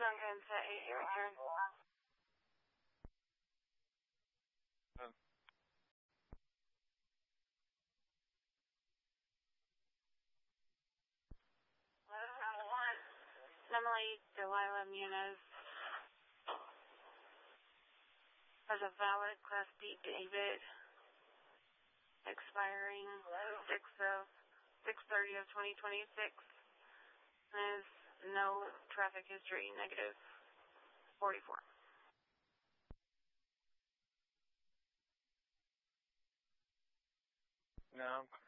Duncan set 8, your return. Emily Delilah Muniz has a valid Class B David expiring 6/30 of 2026. There's no traffic history, negative 44. No.